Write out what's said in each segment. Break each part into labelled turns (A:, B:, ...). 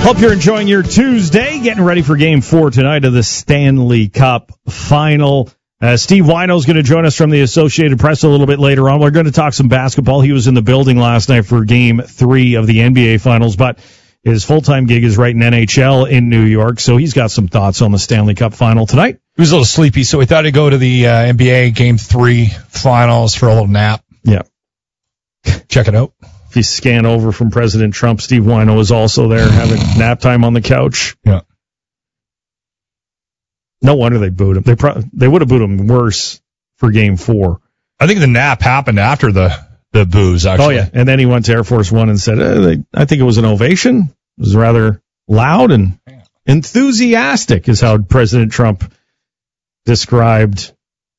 A: Hope you're enjoying your Tuesday, getting ready for Game 4 tonight of the Stanley Cup Final. Steve Wino's going to join us from the Associated Press a little bit later on. We're going to talk some basketball. He was in the building last night for Game 3 of the NBA Finals, but his full-time gig is right in NHL in New York, so he's got some thoughts on the Stanley Cup Final tonight.
B: He was a little sleepy, so we thought he'd go to the NBA Game 3 Finals for a little nap.
A: Yeah.
B: Check it out.
A: If you scan over from President Trump, Steve Wino is also there having nap time on the couch.
B: Yeah.
A: No wonder they booed him. They would have booed him worse for Game 4.
B: I think the nap happened after the boos, actually.
A: Oh, yeah. And then he went to Air Force One and said, I think it was an ovation. It was rather loud and enthusiastic is how President Trump described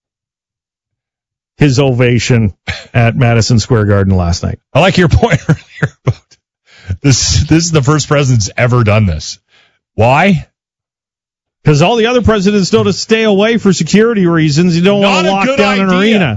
A: his ovation at Madison Square Garden last night.
B: I like your point earlier about this. This is the first president's ever done this. Why?
A: Because all the other presidents know to stay away for security reasons. You don't want to lock down an arena.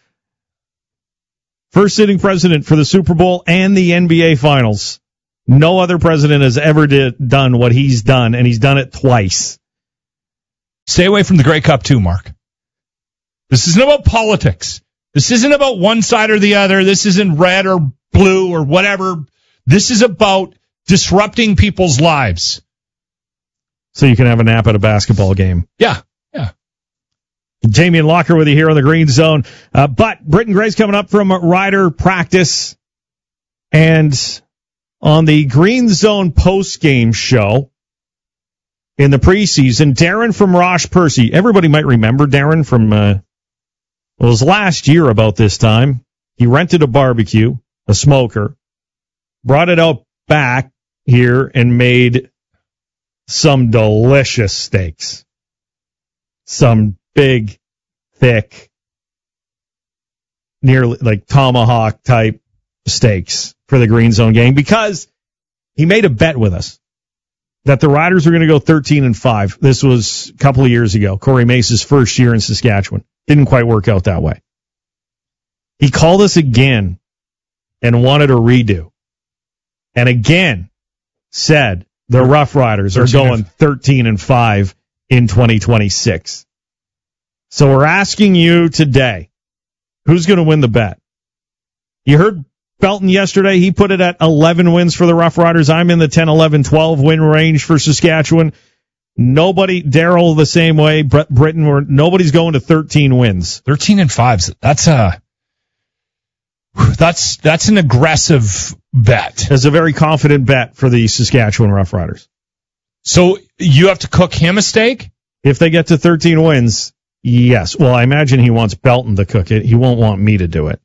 A: First sitting president for the Super Bowl and the NBA Finals. No other president has ever done what he's done, and he's done it twice.
B: Stay away from the Grey Cup too, Mark. This isn't about politics. This isn't about one side or the other. This isn't red or blue or whatever. This is about disrupting people's lives.
A: So you can have a nap at a basketball game.
B: Yeah.
A: Jamie and Locker with you here on the Green Zone. But Britton Gray's coming up from Rider practice. And on the Green Zone post-game show in the preseason, Darren from Rosh Percy. Everybody might remember Darren from, it was last year about this time. He rented a barbecue, a smoker, brought it out back here and made some delicious steaks. Some big, thick, nearly like tomahawk type steaks for the Green Zone gang because he made a bet with us that the Riders were going to go 13-5. This was a couple of years ago. Corey Mace's first year in Saskatchewan. Didn't quite work out that way. He called us again and wanted a redo. And again said the Rough Riders are going 13-5 in 2026. So we're asking you today, who's going to win the bet? You heard Belton yesterday. He put it at 11 wins for the Rough Riders. I'm in the 10, 11, 12 win range for Saskatchewan. Nobody, Daryl the same way, Britton, nobody's going to 13 wins.
B: 13-5. That's an aggressive bet.
A: That's a very confident bet for the Saskatchewan Rough Riders.
B: So you have to cook him a steak?
A: If they get to 13 wins, yes. Well, I imagine he wants Belton to cook it. He won't want me to do it.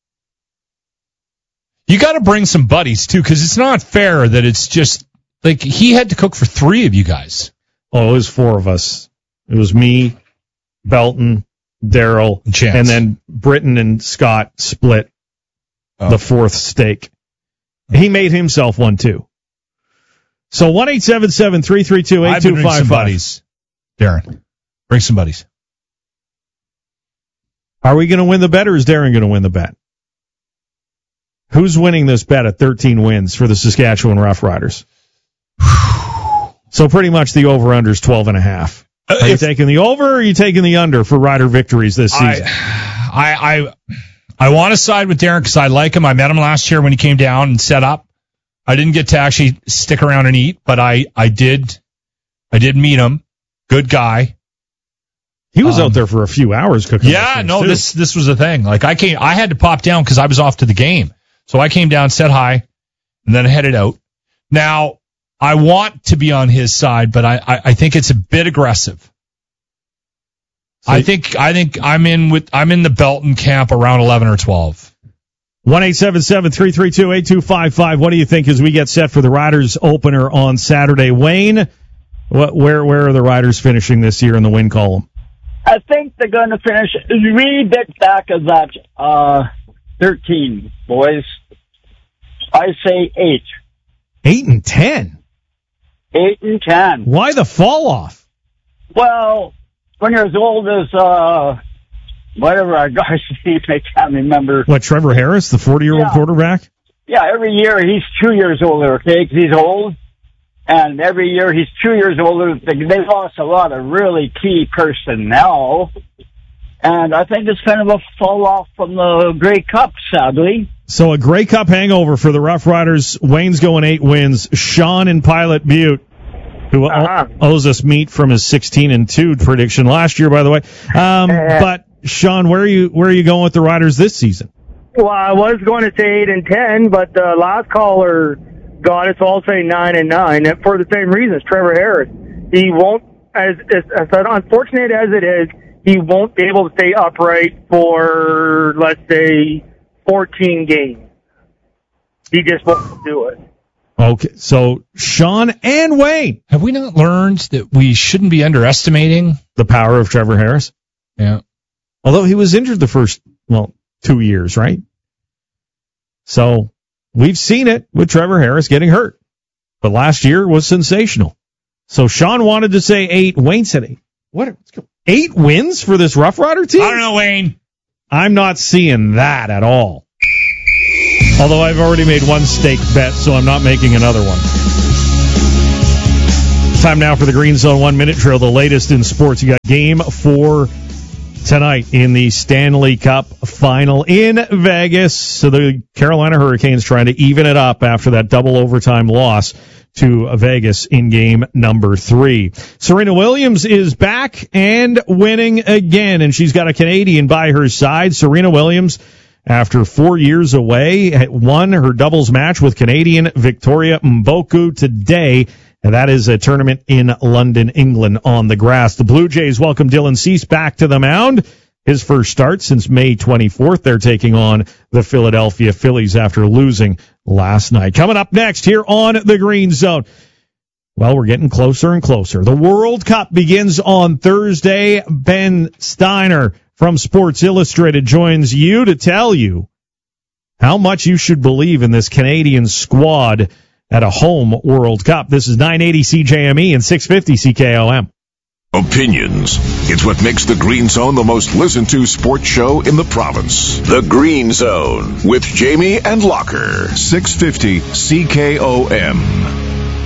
B: You got to bring some buddies, too, because it's not fair that it's just, like, he had to cook for 3 of you guys.
A: Oh, it was 4 of us. It was me, Belton, Daryl, and then Britton and Scott split the 4th steak. He made himself one, too. So 1-877-332-8255.
B: Bring some buddies, Darren. Bring some buddies.
A: Are we going to win the bet, or is Darren going to win the bet? Who's winning this bet at 13 wins for the Saskatchewan Rough Riders? So pretty much the over-under is 12.5. Are you taking the over, or are you taking the under for Rider victories this season?
B: I want to side with Darren because I like him. I met him last year when he came down and set up. I didn't get to actually stick around and eat, but I did meet him. Good guy.
A: He was out there for a few hours cooking.
B: Yeah, no, this was the thing. Like I had to pop down because I was off to the game. So I came down, said hi, and then headed out. Now, I want to be on his side, but I think it's a bit aggressive. So I think I'm in the Belton camp around 11 or 12.
A: 1-877-332-8255. What do you think as we get set for the Riders opener on Saturday? Wayne, where are the Riders finishing this year in the win column?
C: I think they're going to finish a wee bit back of that 13, boys. I say 8.
A: 8-10?
C: 8-10.
A: Why the fall off?
C: Well, when you're as old as, whatever our guy's name, I can't remember.
A: What, Trevor Harris, the 40-year-old quarterback?
C: Yeah, every year he's 2 years older, okay, because he's old. And every year he's 2 years older. They lost a lot of really key personnel. And I think it's kind of a fall off from the Grey Cup, sadly.
A: So a Grey Cup hangover for the Rough Riders. Wayne's going 8 wins. Sean in Pilot Butte, who owes us meat from his 16-2 prediction last year, by the way. But Sean, where are you going with the Riders this season?
D: Well, I was going to say 8-10, but the last caller got it, so I'll say 9-9. And for the same reasons, Trevor Harris, he won't, as unfortunate as it is, he won't be able to stay upright for, let's say, 14 games. He just won't do it.
A: Okay, so Sean and Wayne.
B: Have we not learned that we shouldn't be underestimating
A: the power of Trevor Harris?
B: Yeah.
A: Although he was injured the first, 2 years, right? So we've seen it with Trevor Harris getting hurt. But last year was sensational. So Sean wanted to say 8. Wayne said 8. What? 8 wins for this Rough Rider team?
B: I don't know, Wayne.
A: I'm not seeing that at all. Although I've already made one stake bet, so I'm not making another one. Time now for the Green Zone 1 Minute Drill, the latest in sports. You got Game 4 tonight in the Stanley Cup Final in Vegas. So the Carolina Hurricanes trying to even it up after that double overtime loss to Vegas in game number 3. Serena Williams is back and winning again, and she's got a Canadian by her side. Serena Williams, after 4 years away, won her doubles match with Canadian Victoria Mboku today, and that is a tournament in London, England, on the grass. The Blue Jays welcome Dylan Cease back to the mound. His first start since May 24th. They're taking on the Philadelphia Phillies after losing last night. Coming up next here on the Green Zone. Well, we're getting closer and closer. The World Cup begins on Thursday. Ben Steiner from Sports Illustrated joins you to tell you how much you should believe in this Canadian squad at a home World Cup. This is 980 CJME and 650 CKOM.
E: Opinions. It's what makes the Green Zone the most listened to sports show in the province. The Green Zone with Jamie and Locker. 650 CKOM.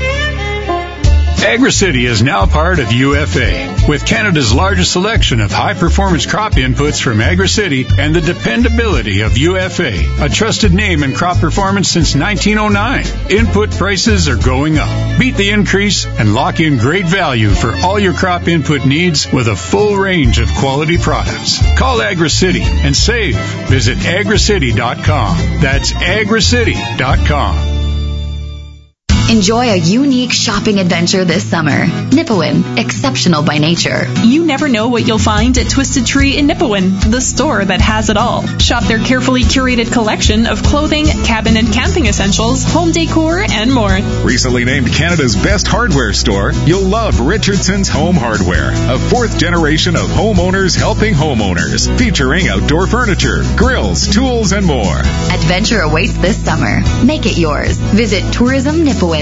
F: AgriCity is now part of UFA, with Canada's largest selection of high-performance crop inputs from AgriCity and the dependability of UFA, a trusted name in crop performance since 1909. Input prices are going up. Beat the increase and lock in great value for all your crop input needs with a full range of quality products. Call AgriCity and save. Visit agricity.com. That's agricity.com.
G: Enjoy a unique shopping adventure this summer. Nipawin, exceptional by nature.
H: You never know what you'll find at Twisted Tree in Nipawin, the store that has it all. Shop their carefully curated collection of clothing, cabin and camping essentials, home decor, and more.
I: Recently named Canada's best hardware store, you'll love Richardson's Home Hardware, a 4th generation of homeowners helping homeowners, featuring outdoor furniture, grills, tools, and more.
G: Adventure awaits this summer. Make it yours. Visit tourismnipawin.com.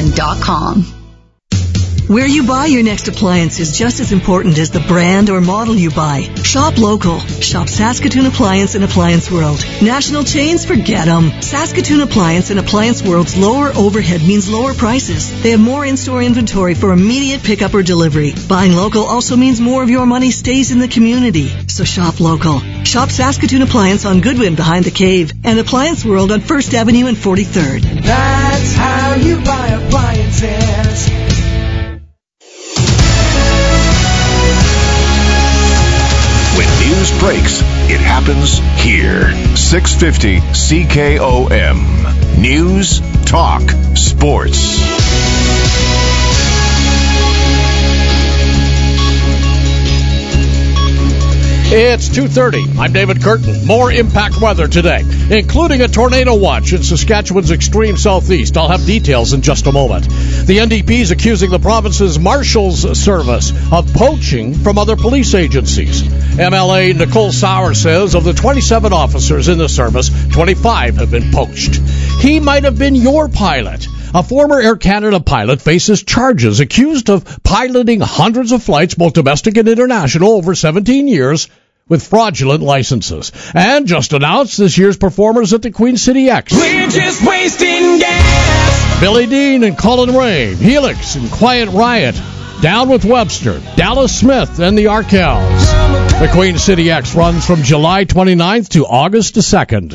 J: Where you buy your next appliance is just as important as the brand or model you buy. Shop local. Shop Saskatoon Appliance and Appliance World. National chains, forget them. Saskatoon Appliance and Appliance World's lower overhead means lower prices. They have more in-store inventory for immediate pickup or delivery. Buying local also means more of your money stays in the community. So shop local. Shop Saskatoon Appliance on Goodwin behind the Cave and Appliance World on 1st Avenue and 43rd.
K: That's how you buy appliances.
E: When news breaks, it happens here. 650 CKOM. News, talk, sports.
L: It's 2:30. I'm David Curtin. More impact weather today, including a tornado watch in Saskatchewan's extreme southeast. I'll have details in just a moment. The NDP is accusing the province's Marshals Service of poaching from other police agencies. MLA Nicole Sauer says of the 27 officers in the service, 25 have been poached. He might have been your pilot. A former Air Canada pilot faces charges accused of piloting hundreds of flights, both domestic and international, over 17 years with fraudulent licenses. And just announced this year's performers at the Queen City X.
K: We're just wasting gas.
L: Billy Dean and Colin Ray, Helix and Quiet Riot, Down with Webster, Dallas Smith, and the Arkells. The Queen City X runs from July 29th to August 2nd.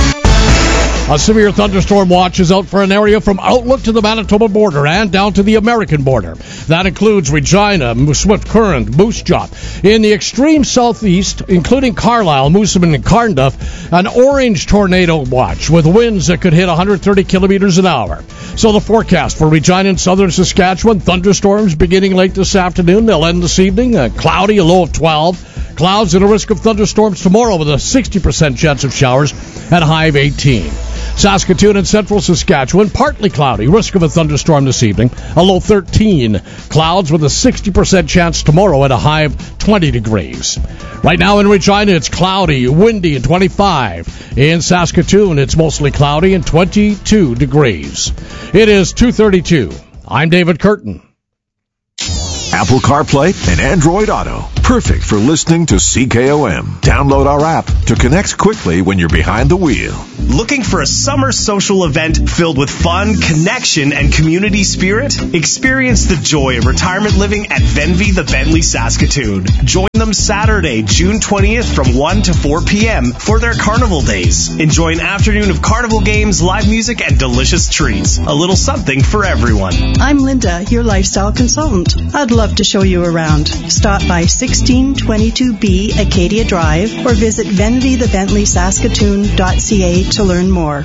L: A severe thunderstorm watch is out for an area from Outlook to the Manitoba border and down to the American border. That includes Regina, Swift Current, Moose Jaw. In the extreme southeast, including Carlisle, Moosomin, and Carnduff, an orange tornado watch with winds that could hit 130 kilometers an hour. So the forecast for Regina and southern Saskatchewan, thunderstorms beginning late this afternoon. They'll end this evening. Cloudy, a low of 12. Clouds and a risk of thunderstorms tomorrow with a 60% chance of showers at a high of 18. Saskatoon and central Saskatchewan, partly cloudy, risk of a thunderstorm this evening, a low 13. Clouds with a 60% chance tomorrow at a high of 20 degrees. Right now in Regina, it's cloudy, windy, and 25. In Saskatoon, it's mostly cloudy and 22 degrees. It is 2:32. I'm David Curtin.
E: Apple CarPlay and Android Auto. Perfect for listening to CKOM. Download our app to connect quickly when you're behind the wheel.
M: Looking for a summer social event filled with fun, connection, and community spirit? Experience the joy of retirement living at Venvy the Bentley Saskatoon. Join them Saturday, June 20th from 1 to 4 p.m. for their carnival days. Enjoy an afternoon of carnival games, live music, and delicious treats. A little something for everyone.
N: I'm Linda, your lifestyle consultant. I'd love to show you around. Stop by 1622B Acadia Drive or visit VenvyTheBentleySaskatoon.ca to learn more.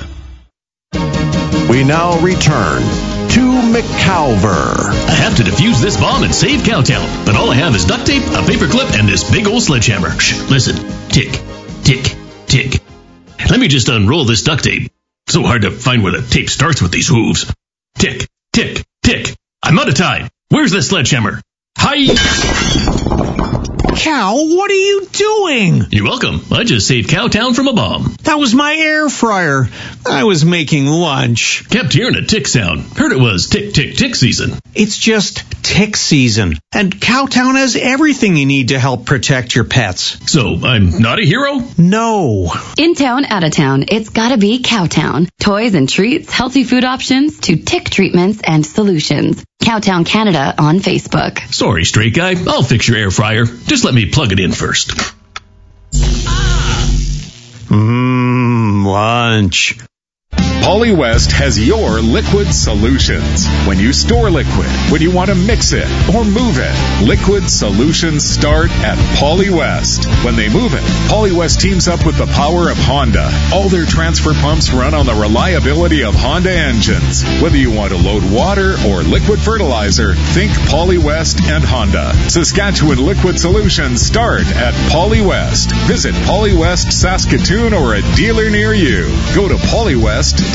E: We now return to McCalver.
O: I have to defuse this bomb and save Cowtown, but all I have is duct tape, a paper clip, and this big old sledgehammer. Shh, listen. Tick, tick, tick. Let me just unroll this duct tape. So hard to find where the tape starts with these hooves. Tick, tick, tick. I'm out of time. Where's the sledgehammer? Hi!
P: Cal, what are you doing?
O: You're welcome. I just saved Cowtown from a bomb.
P: That was my air fryer. I was making lunch.
O: Kept hearing a tick sound. Heard it was tick, tick, tick season.
P: It's just tick season. And Cowtown has everything you need to help protect your pets.
O: So I'm not a hero?
P: No.
G: In town, out of town, it's gotta be Cowtown. Toys and treats, healthy food options, to tick treatments and solutions. Cowtown Canada on Facebook.
O: Sorry, straight guy. I'll fix your air fryer. Just let me plug it in first.
P: Lunch.
I: Polly West has your liquid solutions. When you store liquid, when you want to mix it or move it, liquid solutions start at Polly West. When they move it, Polly West teams up with the power of Honda. All their transfer pumps run on the reliability of Honda engines. Whether you want to load water or liquid fertilizer, think Polly West and Honda. Saskatchewan liquid solutions start at Polly West. Visit Polly West Saskatoon or a dealer near you. Go to pollywest.ca.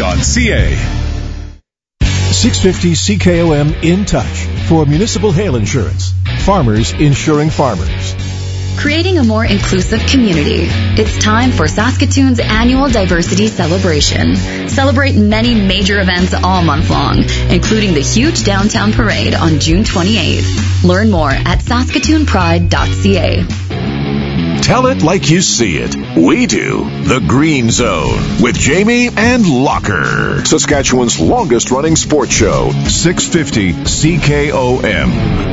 Q: 650 CKOM in touch for municipal hail insurance. Farmers insuring farmers.
G: Creating a more inclusive community. It's time for Saskatoon's annual diversity celebration. Celebrate many major events all month long, including the huge downtown parade on June 28th. Learn more at saskatoonpride.ca.
E: Tell it like you see it. We do. The Green Zone with Jamie and Locker. Saskatchewan's longest running sports show. 650 CKOM.